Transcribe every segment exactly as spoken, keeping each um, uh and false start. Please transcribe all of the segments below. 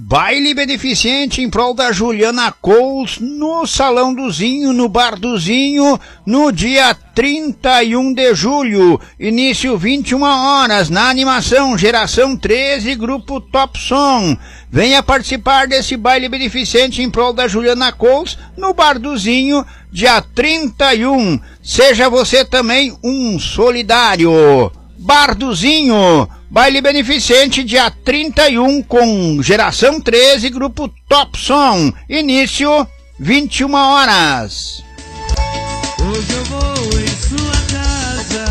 Baile beneficente em prol da Juliana Coles no Salão do Zinho, no Bar do Zinho, no dia trinta e um de julho, início vinte e uma horas, na animação Geração treze, Grupo Top Som. Venha participar desse baile beneficente em prol da Juliana Coles no Bar do Zinho, dia trinta e um. Seja você também um solidário. Bar do Zinho, baile beneficente dia trinta e um com Geração treze, Grupo Top Som, início vinte e uma horas. Hoje eu vou em sua casa.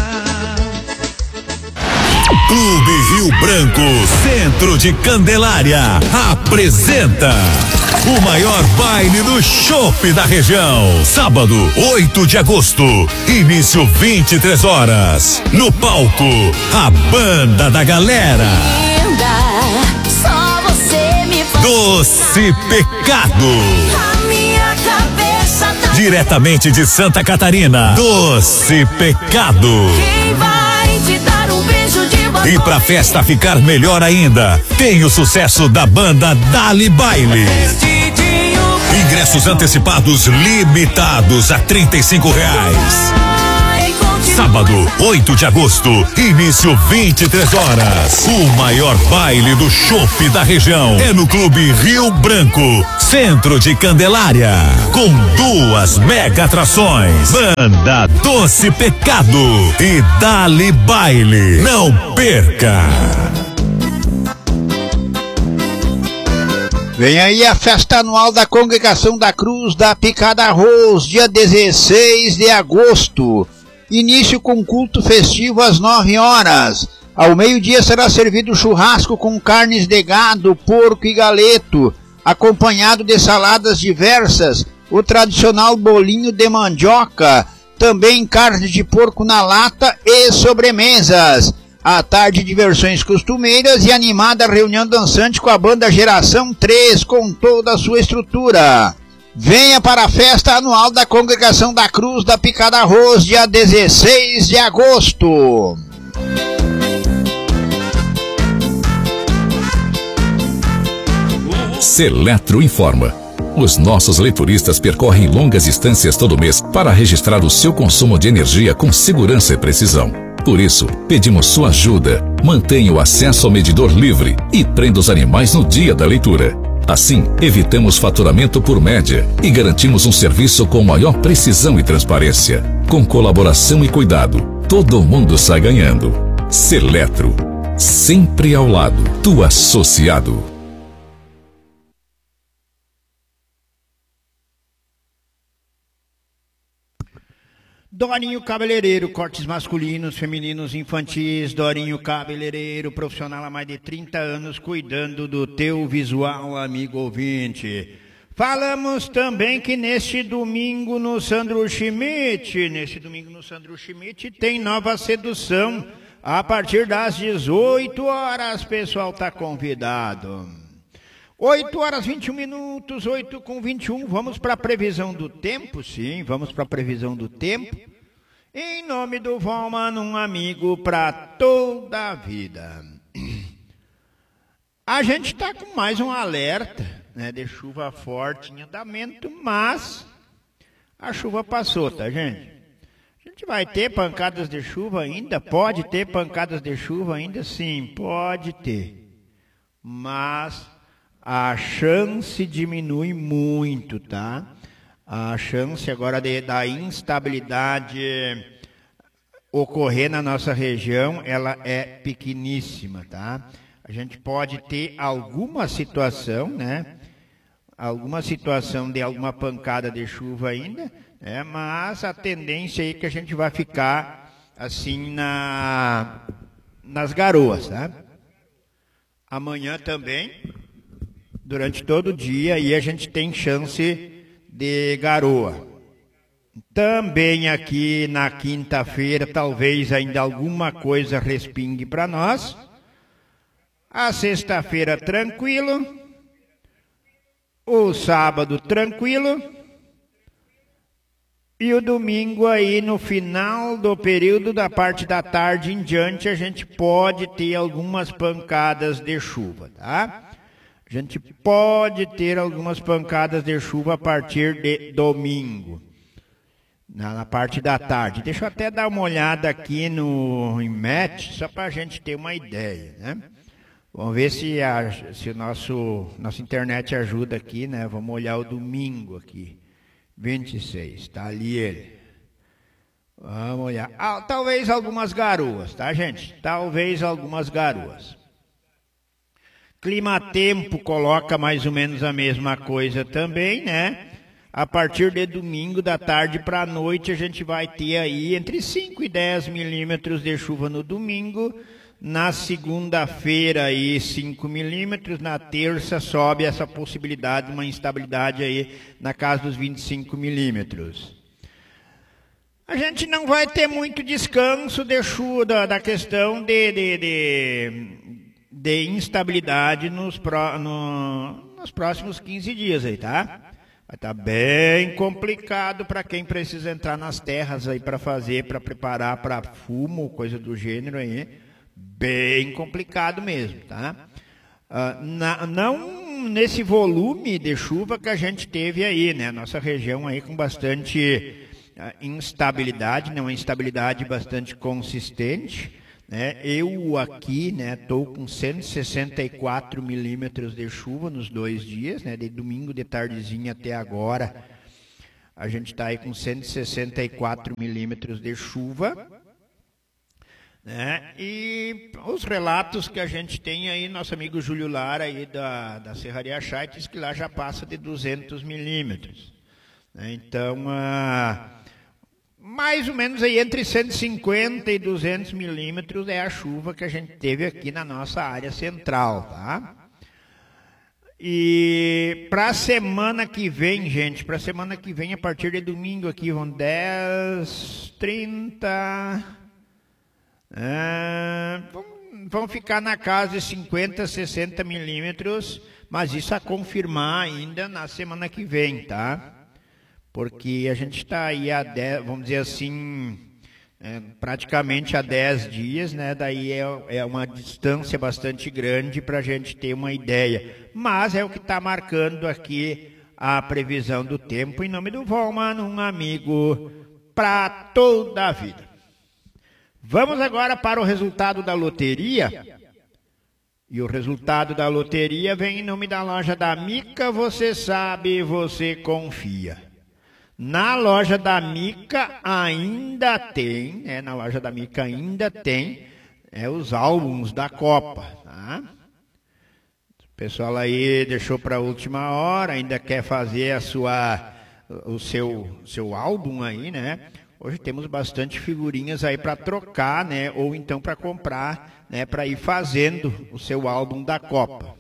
Clube Rio Branco, Centro de Candelária, apresenta o maior baile do chopp da região. Sábado, oito de agosto, início vinte e três horas. No palco, a Banda da Galera. Linda, só você me faz Doce Pecado. a minha cabeça tá Diretamente de Santa Catarina, Doce Pecado. Quem vai te dar um beijo de boa E pra festa ficar melhor ainda, tem o sucesso da banda Dali Baile. Ingressos antecipados limitados a trinta e cinco reais. Sábado, oito de agosto, início vinte e três horas. O maior baile do chopp da região é no Clube Rio Branco, Centro de Candelária, com duas mega atrações: Banda Doce Pecado e Dali Baile. Não perca! Vem aí a festa anual da Congregação da Cruz da Picada Arroz, dia dezesseis de agosto. Início com culto festivo às nove horas. Ao meio-dia será servido churrasco com carnes de gado, porco e galeto, acompanhado de saladas diversas, o tradicional bolinho de mandioca, também carne de porco na lata e sobremesas. À tarde, diversões costumeiras e animada reunião dançante com a banda Geração três, com toda a sua estrutura. Venha para a festa anual da Congregação da Cruz da Picada Arroz, dia dezesseis de agosto. Seletro informa. Os nossos leituristas percorrem longas distâncias todo mês para registrar o seu consumo de energia com segurança e precisão. Por isso, pedimos sua ajuda. Mantenha o acesso ao medidor livre e prenda os animais no dia da leitura. Assim, evitamos faturamento por média e garantimos um serviço com maior precisão e transparência. Com colaboração e cuidado, todo mundo sai ganhando. Seletro, sempre ao lado do associado. Dorinho Cabeleireiro, cortes masculinos, femininos, infantis. Dorinho Cabeleireiro, profissional há mais de trinta anos, cuidando do teu visual, amigo ouvinte. Falamos também que neste domingo no Sandro Schmidt, neste domingo no Sandro Schmidt, tem nova sedução a partir das dezoito horas, pessoal tá convidado. oito horas e vinte e um minutos, oito com vinte e um, vamos para a previsão do tempo, sim, vamos para a previsão do tempo. Em nome do Valman, um amigo para toda a vida. A gente está com mais um alerta, né, de chuva forte em andamento, mas a chuva passou, tá, gente? A gente vai ter pancadas de chuva ainda? Pode ter pancadas de chuva ainda? Sim, pode ter. Mas a chance diminui muito, tá? A chance agora de, da instabilidade ocorrer na nossa região, ela é pequeníssima, tá? A gente pode ter alguma situação, né? Alguma situação de alguma pancada de chuva ainda, né? Mas a tendência é que a gente vai ficar assim na, nas garoas, tá? Amanhã também, durante todo o dia, e a gente tem chance de garoa. Também aqui na quinta-feira, talvez ainda alguma coisa respingue para nós. A sexta-feira, tranquilo. O sábado, tranquilo. E o domingo aí, no final do período, da parte da tarde em diante, a gente pode ter algumas pancadas de chuva, tá? a gente pode ter algumas pancadas de chuva a partir de domingo, na, na parte da tarde. Deixa eu até dar uma olhada aqui no I M E T, só para a gente ter uma ideia, né? Vamos ver se a se o nosso nossa internet ajuda aqui, né? Vamos olhar o domingo aqui, vinte e seis, tá ali ele. Vamos olhar. Ah, talvez algumas garoas, tá, gente? Talvez algumas garoas. Clima-tempo coloca mais ou menos a mesma coisa também, né? A partir de domingo, da tarde para a noite, a gente vai ter aí entre cinco e dez milímetros de chuva no domingo. Na segunda-feira, aí, cinco milímetros. Na terça, sobe essa possibilidade, uma instabilidade aí na casa dos vinte e cinco milímetros. A gente não vai ter muito descanso de chuva, da, da questão de, de, de, de instabilidade nos, pro, no, nos próximos quinze dias aí, tá? Vai estar bem complicado para quem precisa entrar nas terras aí para fazer, para preparar para fumo, coisa do gênero aí. Bem complicado mesmo, tá? Uh, na, não nesse volume de chuva que a gente teve aí, né? Nossa região aí com bastante instabilidade, né, uma instabilidade bastante consistente, né? Eu aqui, né, estou com cento e sessenta e quatro milímetros de chuva nos dois dias, né, de domingo de tardezinha até agora, a gente está aí com cento e sessenta e quatro milímetros de chuva, né? E os relatos que a gente tem aí, nosso amigo Júlio Lara aí da, da Serraria Chay diz que lá já passa de duzentos milímetros, né? Então, a mais ou menos aí entre cento e cinquenta e duzentos milímetros é a chuva que a gente teve aqui na nossa área central, tá? E para a semana que vem, gente, para a semana que vem, a partir de domingo aqui, vão dez, trinta, é, vão, vão ficar na casa de cinquenta, sessenta milímetros, mas isso a confirmar ainda na semana que vem, tá? Porque a gente está aí a dez, vamos dizer assim, é, praticamente há dez dias, né? Daí é, é uma distância bastante grande para a gente ter uma ideia. Mas é o que está marcando aqui a previsão do tempo, em nome do Volman, um amigo para toda a vida. Vamos agora para o resultado da loteria. E o resultado da loteria vem em nome da loja da Mica, você sabe, você confia. Na loja da Mica ainda tem, né, na loja da Mica ainda tem é, os álbuns da Copa, tá? O pessoal aí deixou para a última hora, ainda quer fazer a sua, o seu, seu álbum aí, né? Hoje temos bastante figurinhas aí para trocar, né? Ou então para comprar, né? Para ir fazendo o seu álbum da Copa.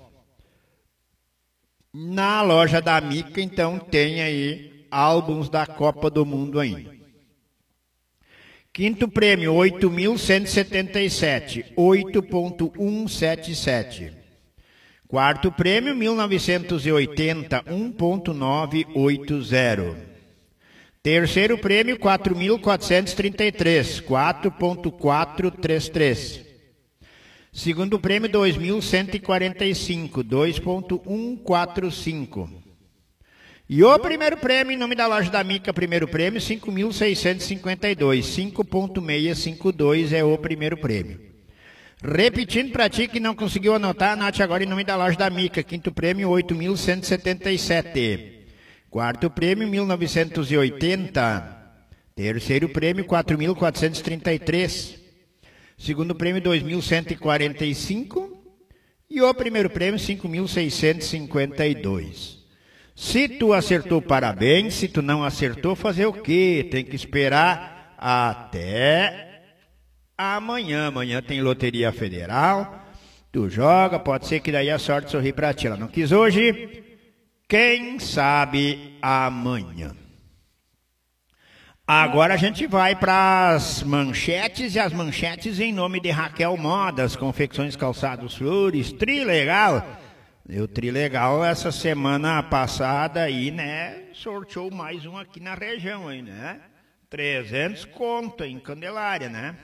Na loja da Mica, então, tem aí álbuns da Copa do Mundo ainda. Quinto prêmio, oito mil cento e setenta e sete, oito ponto cento e setenta e sete. Quarto prêmio, mil novecentos e oitenta, um ponto novecentos e oitenta. Terceiro prêmio, quatro mil quatrocentos e trinta e três, quatro ponto quatrocentos e trinta e três. Segundo prêmio, dois mil cento e quarenta e cinco, dois ponto cento e quarenta e cinco. E o primeiro prêmio, em nome da loja da Mica, primeiro prêmio, cinco mil seiscentos e cinquenta e dois, cinco ponto seiscentos e cinquenta e dois é o primeiro prêmio. Repetindo para ti que não conseguiu anotar, anote agora em nome da loja da Mica, quinto prêmio, oito mil cento e setenta e sete. Quarto prêmio, mil novecentos e oitenta. Terceiro prêmio, quatro mil quatrocentos e trinta e três. Segundo prêmio, dois mil cento e quarenta e cinco. E o primeiro prêmio, cinco mil seiscentos e cinquenta e dois. Se tu acertou, parabéns. Se tu não acertou, fazer o quê? Tem que esperar até amanhã. Amanhã tem Loteria Federal. Tu joga, pode ser que daí a sorte sorri pra ti. Ela não quis hoje, quem sabe amanhã. Agora a gente vai para as manchetes, e as manchetes em nome de Raquel Modas, Confecções, Calçados, Flores, Trilegal. E o Trilegal essa semana passada aí, né, sorteou mais um aqui na região aí, né? trezentos conto em Candelária, né?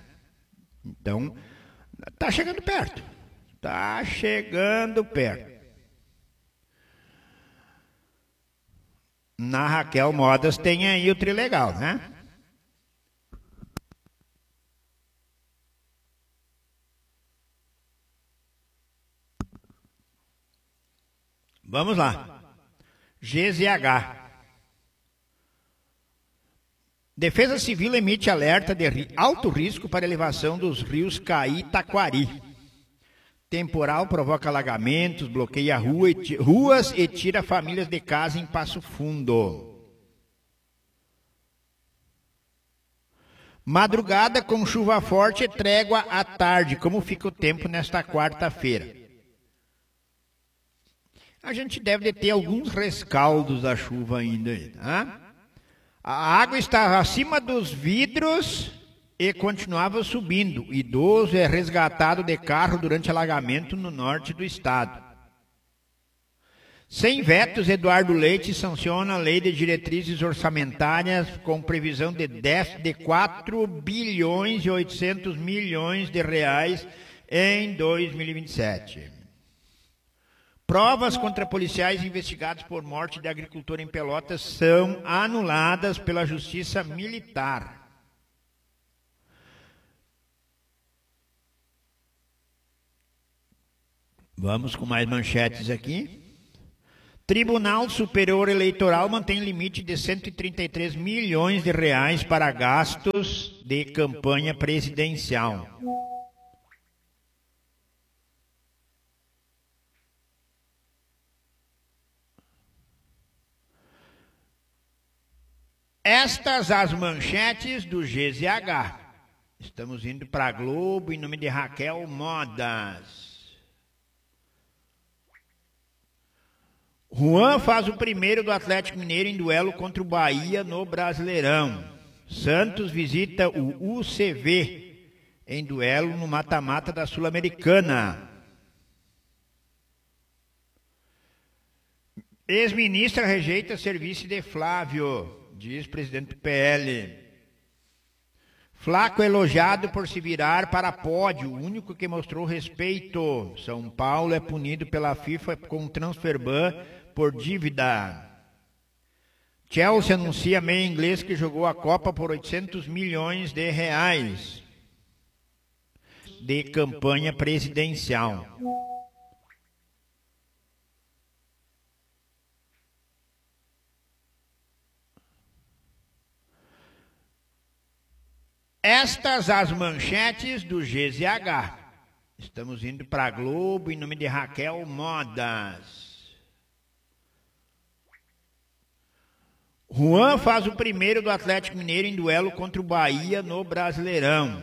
Então, tá chegando perto. Tá chegando perto. Na Raquel Modas tem aí o Trilegal, né? Vamos lá. G Z H. Defesa Civil emite alerta de alto risco para elevação dos rios Caí e Taquari. Temporal provoca alagamentos, bloqueia rua e ruas e tira famílias de casa em Passo Fundo. Madrugada com chuva forte e trégua à tarde. Como fica o tempo nesta quarta-feira? A gente deve ter alguns rescaldos da chuva ainda, tá? A água estava acima dos vidros e continuava subindo. O idoso é resgatado de carro durante alagamento no norte do estado. Sem vetos, Eduardo Leite sanciona a lei de diretrizes orçamentárias com previsão de, dez, de quatro bilhões e oitocentos milhões de reais em dois mil e vinte e sete. Provas contra policiais investigados por morte de agricultor em Pelotas são anuladas pela Justiça Militar. Vamos com mais manchetes aqui. Tribunal Superior Eleitoral mantém limite de cento e trinta e três milhões de reais para gastos de campanha presidencial. Estas as manchetes do G Z H. Estamos indo para a Globo em nome de Raquel Modas. Juan faz o primeiro do Atlético Mineiro em duelo contra o Bahia no Brasileirão. Santos visita o U C V em duelo no mata-mata da Sul-Americana. Ex-ministra rejeita serviço de Flávio. Diz presidente do P L. Flaco elogiado por se virar para pódio, o único que mostrou respeito. São Paulo é punido pela FIFA com transferban por dívida. Chelsea anuncia meia inglês que jogou a Copa por oitocentos milhões de reais de campanha presidencial. Estas as manchetes do G Z H. Estamos indo para a Globo em nome de Raquel Modas. Juan faz o primeiro do Atlético Mineiro em duelo contra o Bahia no Brasileirão.